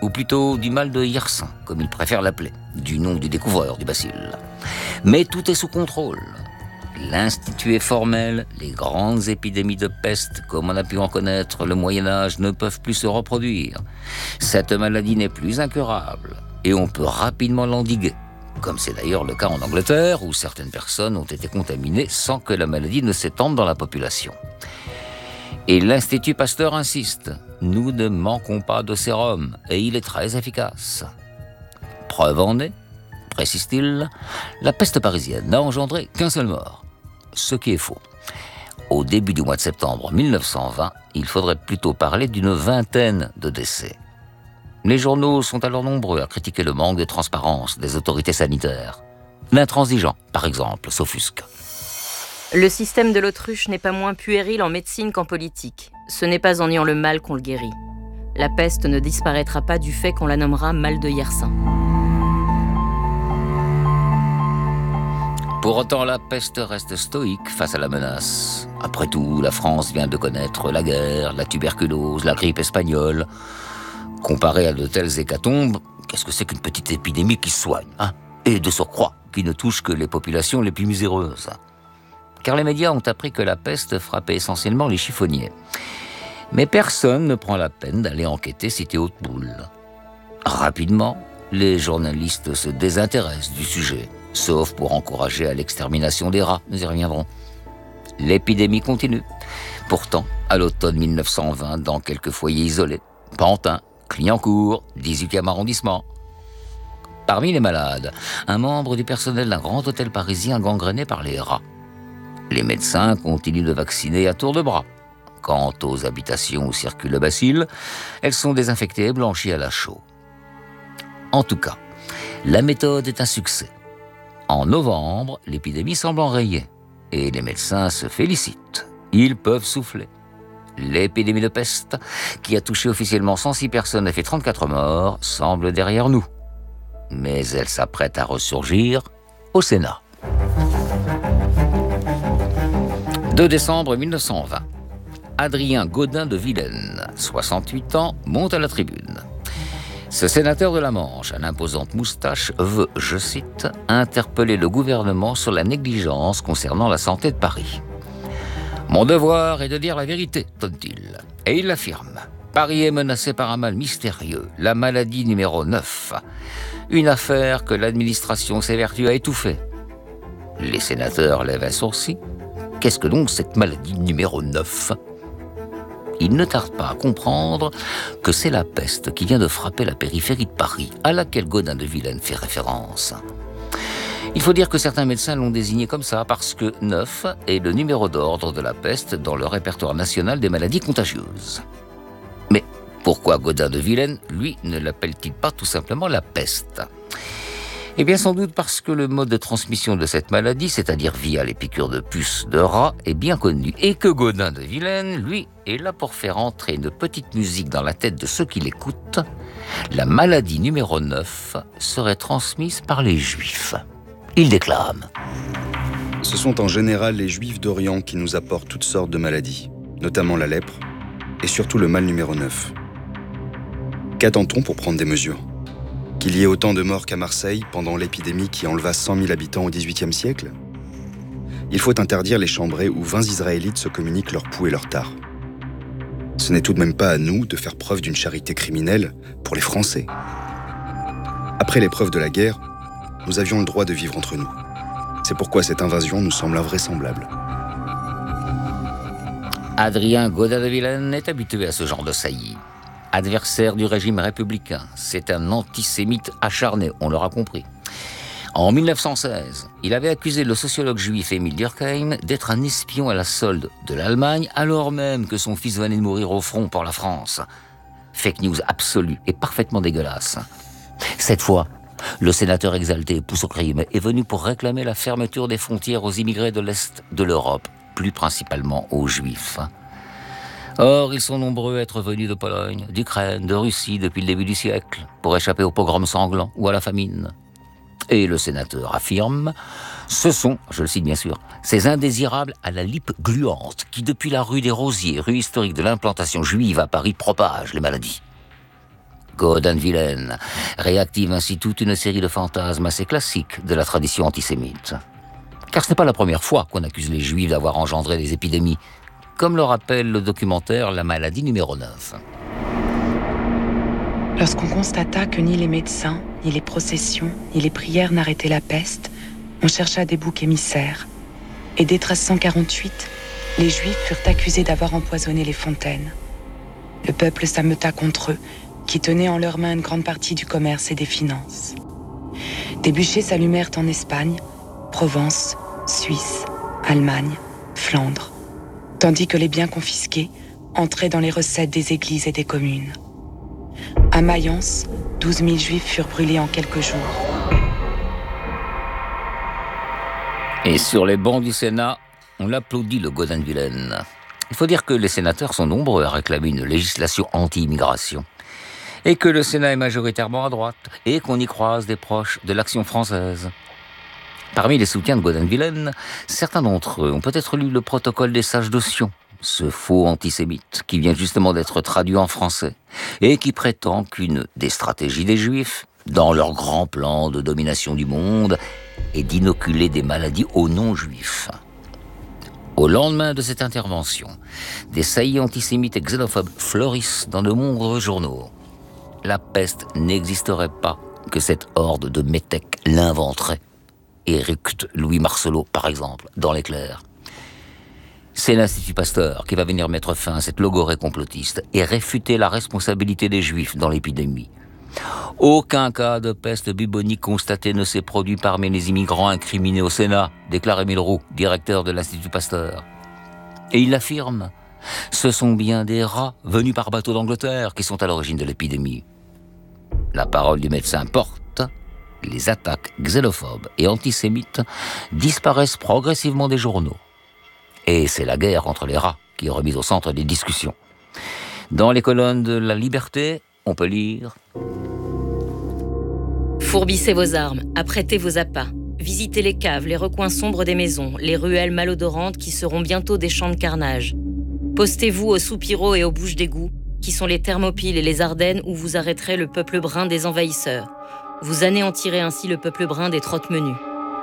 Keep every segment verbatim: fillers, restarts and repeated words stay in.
ou plutôt du mal de Yersin, comme il préfère l'appeler, du nom du découvreur du bacille. Mais tout est sous contrôle. L'Institut est formel, les grandes épidémies de peste, comme on a pu en connaître le Moyen-Âge, ne peuvent plus se reproduire. Cette maladie n'est plus incurable, et on peut rapidement l'endiguer. Comme c'est d'ailleurs le cas en Angleterre, où certaines personnes ont été contaminées sans que la maladie ne s'étende dans la population. Et l'Institut Pasteur insiste, nous ne manquons pas de sérum, et il est très efficace. Preuve en est, précise-t-il, la peste parisienne n'a engendré qu'un seul mort, ce qui est faux. Au début du mois de septembre mille neuf cent vingt, il faudrait plutôt parler d'une vingtaine de décès. Les journaux sont alors nombreux à critiquer le manque de transparence des autorités sanitaires. L'intransigeant, par exemple, s'offusque. Le système de l'autruche n'est pas moins puéril en médecine qu'en politique. Ce n'est pas en niant le mal qu'on le guérit. La peste ne disparaîtra pas du fait qu'on la nommera mal de Yersin. Pour autant, la peste reste stoïque face à la menace. Après tout, la France vient de connaître la guerre, la tuberculose, la grippe espagnole. Comparé à de telles hécatombes, qu'est-ce que c'est qu'une petite épidémie qui se soigne, hein ? Et de surcroît, qui ne touche que les populations les plus miséreuses. Car les médias ont appris que la peste frappait essentiellement les chiffonniers. Mais personne ne prend la peine d'aller enquêter cité Haute-Boule. Rapidement, les journalistes se désintéressent du sujet, sauf pour encourager à l'extermination des rats, nous y reviendrons. L'épidémie continue. Pourtant, à l'automne mille neuf cent vingt, dans quelques foyers isolés, Pantin, Clignancourt, dix-huitième arrondissement. Parmi les malades, un membre du personnel d'un grand hôtel parisien gangréné par les rats. Les médecins continuent de vacciner à tour de bras. Quant aux habitations où circule le bacille, elles sont désinfectées et blanchies à la chaux. En tout cas, la méthode est un succès. En novembre, l'épidémie semble enrayée et les médecins se félicitent. Ils peuvent souffler. L'épidémie de peste, qui a touché officiellement cent six personnes et fait trente-quatre morts, semble derrière nous. Mais elle s'apprête à ressurgir au Sénat. deux décembre mille neuf cent vingt. Adrien Gaudin de Vilaine, soixante-huit ans, monte à la tribune. Ce sénateur de la Manche, à l'imposante moustache, veut, je cite, « interpeller le gouvernement sur la négligence concernant la santé de Paris ». Mon devoir est de dire la vérité, tonne-t-il. Et il l'affirme. Paris est menacé par un mal mystérieux, la maladie numéro neuf. Une affaire que l'administration s'évertue à étouffer. Les sénateurs lèvent un sourcil. Qu'est-ce que donc cette maladie numéro neuf ? Il ne tarde pas à comprendre que c'est la peste qui vient de frapper la périphérie de Paris, à laquelle Gaudin de Vilaine fait référence. Il faut dire que certains médecins l'ont désigné comme ça parce que neuf est le numéro d'ordre de la peste dans le répertoire national des maladies contagieuses. Mais pourquoi Gaudin de Vilaine, lui, ne l'appelle-t-il pas tout simplement la peste ? Eh bien, sans doute parce que le mode de transmission de cette maladie, c'est-à-dire via les piqûres de puces de rat, est bien connu. Et que Gaudin de Vilaine, lui, est là pour faire entrer une petite musique dans la tête de ceux qui l'écoutent. La maladie numéro neuf serait transmise par les Juifs. Il déclame. Ce sont en général les Juifs d'Orient qui nous apportent toutes sortes de maladies, notamment la lèpre, et surtout le mal numéro neuf. Qu'attend-on pour prendre des mesures ? Qu'il y ait autant de morts qu'à Marseille pendant l'épidémie qui enleva cent mille habitants au dix-huitième siècle ? Il faut interdire les chambrées où vingt Israélites se communiquent leur pouls et leur tare. Ce n'est tout de même pas à nous de faire preuve d'une charité criminelle pour les Français. Après l'épreuve de la guerre, nous avions le droit de vivre entre nous. C'est pourquoi cette invasion nous semble invraisemblable. Adrien Gaudin de Vilaine est habitué à ce genre de saillie. Adversaire du régime républicain, c'est un antisémite acharné, on l'aura compris. En mille neuf cent seize, il avait accusé le sociologue juif Émile Durkheim d'être un espion à la solde de l'Allemagne, alors même que son fils venait de mourir au front pour la France. Fake news absolue et parfaitement dégueulasse. Cette fois, le sénateur exalté pousse au crime est venu pour réclamer la fermeture des frontières aux immigrés de l'Est de l'Europe, plus principalement aux Juifs. Or, ils sont nombreux à être venus de Pologne, d'Ukraine, de Russie depuis le début du siècle, pour échapper aux pogroms sanglants ou à la famine. Et le sénateur affirme, ce sont, je le cite bien sûr, ces indésirables à la lippe gluante qui, depuis la rue des Rosiers, rue historique de l'implantation juive à Paris, propagent les maladies. Gaudenvillaine réactive ainsi toute une série de fantasmes assez classiques de la tradition antisémite. Car ce n'est pas la première fois qu'on accuse les Juifs d'avoir engendré des épidémies, comme le rappelle le documentaire La maladie numéro neuf. Lorsqu'on constata que ni les médecins, ni les processions, ni les prières n'arrêtaient la peste, on chercha des boucs émissaires. Et dès treize cent quarante-huit, les Juifs furent accusés d'avoir empoisonné les fontaines. Le peuple s'ameuta contre eux, qui tenaient en leurs mains une grande partie du commerce et des finances. Des bûchers s'allumèrent en Espagne, Provence, Suisse, Allemagne, Flandre, tandis que les biens confisqués entraient dans les recettes des églises et des communes. À Mayence, douze mille Juifs furent brûlés en quelques jours. Et sur les bancs du Sénat, on applaudit le Gaudenvillaine. Il faut dire que les sénateurs sont nombreux à réclamer une législation anti-immigration. Et que le Sénat est majoritairement à droite, et qu'on y croise des proches de l'Action française. Parmi les soutiens de Gaudenvillaine, certains d'entre eux ont peut-être lu le protocole des sages de Sion, ce faux antisémite qui vient justement d'être traduit en français, et qui prétend qu'une des stratégies des Juifs, dans leur grand plan de domination du monde, est d'inoculer des maladies aux non-juifs. Au lendemain de cette intervention, des saillies antisémites et xénophobes fleurissent dans de nombreux journaux. La peste n'existerait pas que cette horde de métèques l'inventerait. Éructe Louis Marcelot, par exemple, dans l'Éclair. C'est l'Institut Pasteur qui va venir mettre fin à cette logorrhée complotiste et réfuter la responsabilité des Juifs dans l'épidémie. Aucun cas de peste bubonique constaté ne s'est produit parmi les immigrants incriminés au Sénat, déclare Émile Roux, directeur de l'Institut Pasteur. Et il affirme, ce sont bien des rats venus par bateau d'Angleterre qui sont à l'origine de l'épidémie. La parole du médecin porte, les attaques xénophobes et antisémites disparaissent progressivement des journaux. Et c'est la guerre contre les rats qui est remise au centre des discussions. Dans les colonnes de La Liberté, on peut lire « Fourbissez vos armes, apprêtez vos appâts, visitez les caves, les recoins sombres des maisons, les ruelles malodorantes qui seront bientôt des champs de carnage. Postez-vous aux soupiraux et aux bouches d'égout, qui sont les Thermopyles et les Ardennes où vous arrêterez le peuple brun des envahisseurs. Vous anéantirez ainsi le peuple brun des trottes-menus. »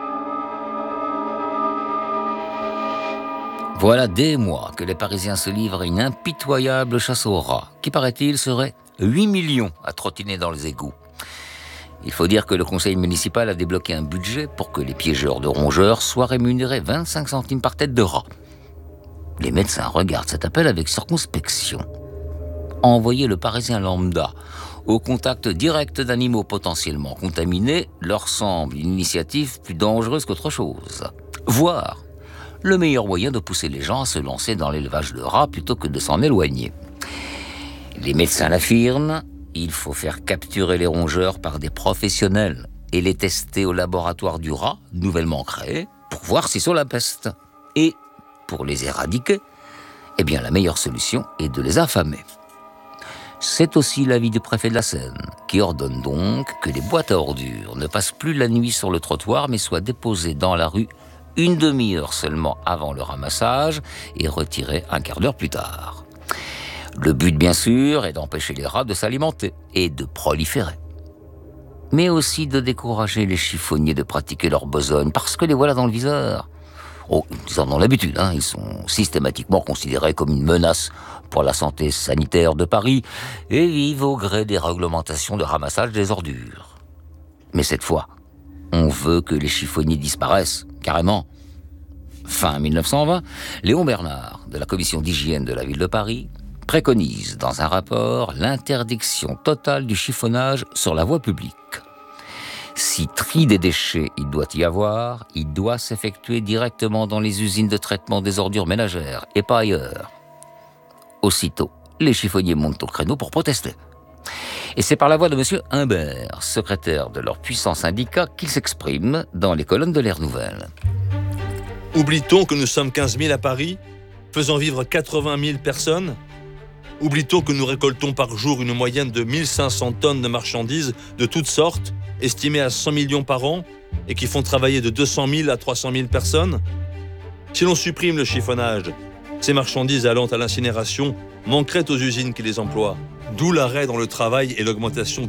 Voilà des mois que les Parisiens se livrent à une impitoyable chasse aux rats, qui, paraît-il, serait huit millions à trottiner dans les égouts. Il faut dire que le conseil municipal a débloqué un budget pour que les piégeurs de rongeurs soient rémunérés vingt-cinq centimes par tête de rat. Les médecins regardent cet appel avec circonspection. Envoyer le Parisien lambda au contact direct d'animaux potentiellement contaminés leur semble une initiative plus dangereuse qu'autre chose. Voire le meilleur moyen de pousser les gens à se lancer dans l'élevage de rats plutôt que de s'en éloigner. Les médecins l'affirment, il faut faire capturer les rongeurs par des professionnels et les tester au laboratoire du rat, nouvellement créé, pour voir s'ils sont la peste. Et, pour les éradiquer, eh bien la meilleure solution est de les affamer. C'est aussi l'avis du préfet de la Seine, qui ordonne donc que les boîtes à ordures ne passent plus la nuit sur le trottoir, mais soient déposées dans la rue une demi-heure seulement avant le ramassage et retirées un quart d'heure plus tard. Le but, bien sûr, est d'empêcher les rats de s'alimenter et de proliférer. Mais aussi de décourager les chiffonniers de pratiquer leur besogne, parce que les voilà dans le viseur. Oh, ils en ont l'habitude, hein. Ils sont systématiquement considérés comme une menace pour la santé sanitaire de Paris et vivent au gré des réglementations de ramassage des ordures. Mais cette fois, on veut que les chiffonniers disparaissent, carrément. Fin mille neuf cent vingt, Léon Bernard, de la commission d'hygiène de la ville de Paris, préconise dans un rapport l'interdiction totale du chiffonnage sur la voie publique. Si tri des déchets il doit y avoir, il doit s'effectuer directement dans les usines de traitement des ordures ménagères et pas ailleurs. Aussitôt, les chiffonniers montent au créneau pour protester. Et c'est par la voix de M. Humbert, secrétaire de leur puissant syndicat, qu'ils s'expriment dans les colonnes de l'Air Nouvelle. Oublie-t-on que nous sommes quinze mille à Paris, faisant vivre quatre-vingt mille personnes ? Oublie-t-on que nous récoltons par jour une moyenne de mille cinq cents tonnes de marchandises de toutes sortes, estimées à cent millions par an, et qui font travailler de deux cent mille à trois cent mille personnes ? Si l'on supprime le chiffonnage, ces marchandises allant à l'incinération manqueraient aux usines qui les emploient. D'où l'arrêt dans le travail et l'augmentation